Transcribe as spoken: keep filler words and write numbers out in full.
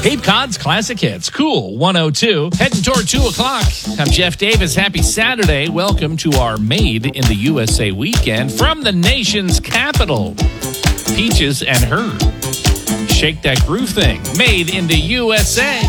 Cape Cod's Classic Hits, Cool one oh two. Heading toward two o'clock. I'm Jeff Davis. Happy Saturday. Welcome to our Made in the U S A weekend from the nation's capital. Peaches and Her. Shake that groove thing. Made in the U S A.